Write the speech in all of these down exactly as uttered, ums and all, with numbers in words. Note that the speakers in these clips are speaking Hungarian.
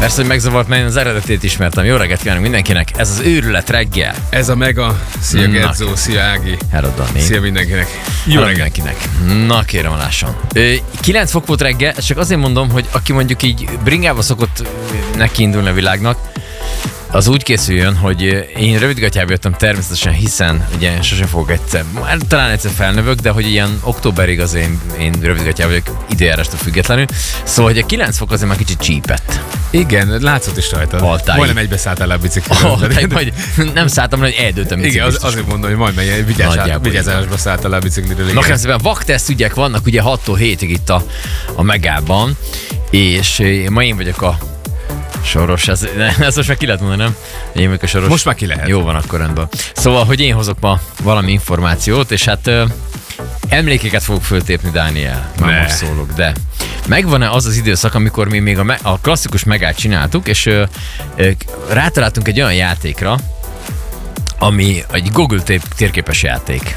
Persze, hogy megzavart, mert én az eredetét ismertem. Jó reggelt kívánok mindenkinek, ez az őrület reggel. Ez a Mega. Szia Gedzo, szia Ági. Hello Dani. Szia mindenkinek. Jó reggelt mindenkinek. Na kérem a lásson. kilenc fok volt reggel, csak azért mondom, hogy aki mondjuk így bringába szokott neki indulni a világnak, az úgy készüljön, hogy én rövidgatjába jöttem természetesen, hiszen ugye sosem fogok egyszer, talán egyszer felnövök, de hogy ilyen októberig az én, én rövidgatjába vagyok időjárástól függetlenül. Szóval, hogy a kilenc fok azért már kicsit csípett. Igen, látszott is rajta. Altáig. Majdnem egybe szálltál le a bicikliről. Oh, majd nem szálltam le, hogy eldőltem bicikliről. Igen, az, azért mondom, hogy majdnem vigyázásba szálltál le a bicikliről. Na kérem szépen, vakteszt ügyek vannak ugye hattól hétig itt a, a Megában, és ma én vagyok a Soros, ez, ez most már ki lehet mondani, nem? Én vagyok a Soros. Most már ki lehet. Jó van, akkor rendben. Szóval, hogy én hozok ma valami információt, és hát ö, emlékeket fogok föltépni, Dániel. Már most szólok, de megvan-e az az időszak, amikor mi még a, me- a klasszikus Megát csináltuk, és ö, ö, rátaláltunk egy olyan játékra, ami egy Google tép- térképes játék.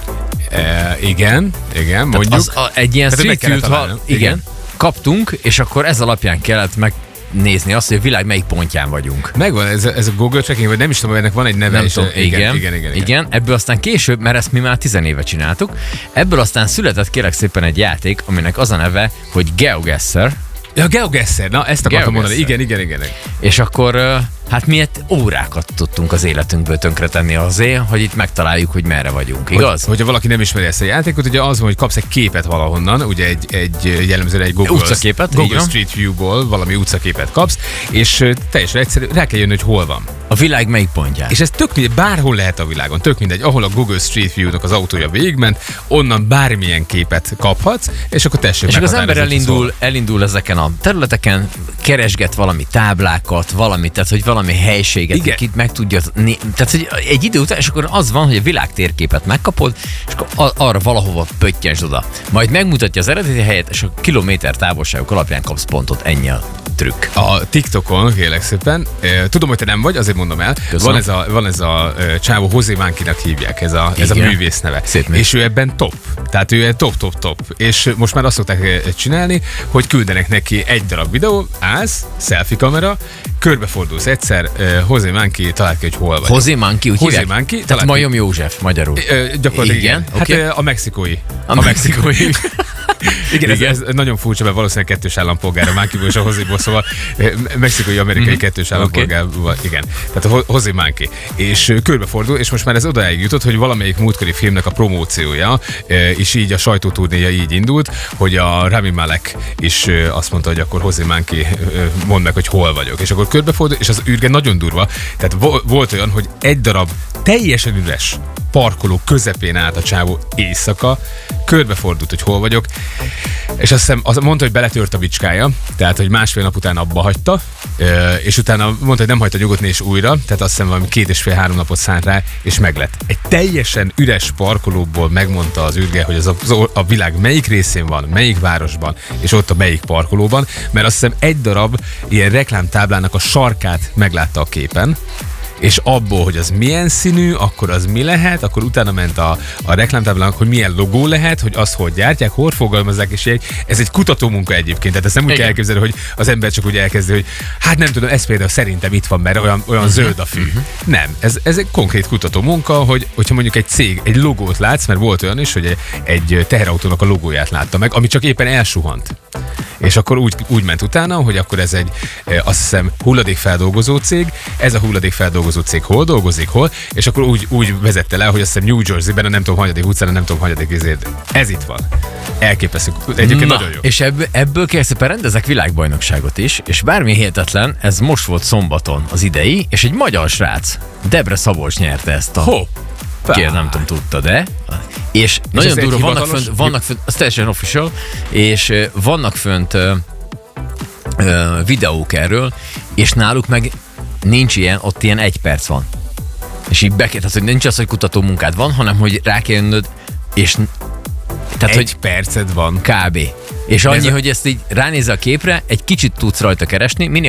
E, igen, igen, mondjuk. Az, a, egy ilyen Street View-t, igen, igen, kaptunk, és akkor ez alapján kellett meg nézni azt, hogy a világ melyik pontján vagyunk. Megvan ez a, ez a Google Tracking, vagy nem is tudom, hogy ennek van egy neve. Nem és tudom, igen, igen, igen, igen, igen. igen. Ebből aztán később, mert ezt mi már tizenéve csináltuk, ebből aztán született kérlek szépen egy játék, aminek az a neve, hogy GeoGuessr. Ja, GeoGuessr, na ezt akartam mondani. Igen, igen, igen, igen. És akkor hát mi órákat tudtunk az életünkből tönkretenni azért, hogy itt megtaláljuk, hogy merre vagyunk, igaz? Hogy, hogyha valaki nem ismeri ezt a játékot, ugye az van, hogy kapsz egy képet valahonnan, ugye egy, egy jellemzően egy Google, utcaképet, Google Street View-ból valami utcaképet kapsz, és teljesen egyszerű, rá kell jönni, hogy hol van. A világ melyik pontján. És ez tök mindegy, bárhol lehet a világon, tök mindegy, ahol a Google Street View-nak az autója végigment, onnan bármilyen képet kaphatsz, és akkor tessék. És az ember elindul, elindul ezeken a területeken, keresget valami táblákat, valamit, tehát hogy valami helységet, itt meg tudja, tehát hogy egy idő után, és akkor az van, hogy a világ térképet megkapod, és akkor arra valahova pöttyesd oda. Majd megmutatja az eredeti helyet, és a kilométer távolságok alapján kapsz pontot, ennyi a trükk. A TikTokon, kérlek szépen, tudom, hogy te nem vagy, azért mondom el, van ez a, van ez a csávó, José Mankinak hívják, ez a, ez a művész neve. És ő ebben top, tehát ő top, top, top. És most már azt szokták csinálni, hogy küldenek neki egy darab videó, állsz, selfie kamera, körbefordulsz egyszer, uh, José Manki talált ki, hogy hol vagy. José Manki, úgy José Manki, tehát Majom József, magyarul. Uh, gyakorlatilag igen. igen. Okay. Hát uh, a mexikói. A, a mexikói. Igen, igen. Ez, ez nagyon furcsa, mert valószínűleg kettős állampolgára Mankiból és a Joséból, szóval mexikói-amerikai mm-hmm. kettős állampolgár, okay. Igen. Tehát a José Manki. És uh, körbefordul, és most már ez odáig jutott, hogy valamelyik múltkori filmnek a promóciója, uh, és így a sajtóturnéja így indult, hogy a Rami Malek is uh, azt mondta, hogy akkor José Manki uh, mondd meg, hogy hol vagyok. És akkor körbefordul, és az űrge nagyon durva. Tehát vo- volt olyan, hogy egy darab teljesen üres parkoló közepén állt a csávó éjszaka, körbefordult, hogy hol vagyok, és azt hiszem, azt mondta, hogy beletört a bicskája, tehát, hogy másfél nap után abba hagyta, és utána mondta, hogy nem hagyta nyugodni, és újra, tehát azt hiszem valami két és fél három napot szánt rá, és meglett. Egy teljesen üres parkolóból megmondta az űrge, hogy az a, a világ melyik részén van, melyik városban, és ott a melyik parkolóban, mert azt hiszem egy darab ilyen reklámtáblának a sarkát meglátta a képen, és abból, hogy az milyen színű, akkor az mi lehet, akkor utána ment a, a reklámtáblának, hogy milyen logó lehet, hogy azt hogy gyártják, hogy forgalmazzák, és egy, ez egy kutatómunka egyébként, tehát ezt nem úgy kell elképzelni, hogy az ember csak úgy elkezdi, hogy hát nem tudom, ez például szerintem itt van, mert olyan, olyan uh-huh. zöld a fű. Uh-huh. Nem, ez, ez egy konkrét kutatómunka, hogy, hogyha mondjuk egy cég, egy logót látsz, mert volt olyan is, hogy egy teherautónak a logóját látta meg, ami csak éppen elsuhant. És akkor úgy, úgy ment utána, hogy akkor ez egy, azt hiszem, hulladékfeldolgozó cég, ez a hulladékfeldolgozó cég hol dolgozik, hol, és akkor úgy, úgy vezette le, hogy azt hiszem New Jersey-ben, a nem tudom, hanyadik utcán, a nem tudom, hanyadik izért. Ez itt van. Elképesztő. Egyébként Na, nagyon jó. És ebből, ebből kell szépen rendezek világbajnokságot is, és bármi hihetetlen, ez most volt szombaton az idei, és egy magyar srác, Debre Szabolcs nyerte ezt a... Ho! Kér, nem tudom, tudta, de... És, és nagyon durva, vannak fönt, vannak fönt, az teljesen official, és vannak fönt ö, ö, videók erről, és náluk meg nincs ilyen, ott ilyen egy perc van. És így be kell, tehát, hogy nincs az, hogy kutató munkád van, hanem, hogy rá kell jönnöd, és... Tehát, egy hogy perced van. Kb. És annyi, ez a... hogy ezt így ránézel a képre, egy kicsit tudsz rajta keresni, minél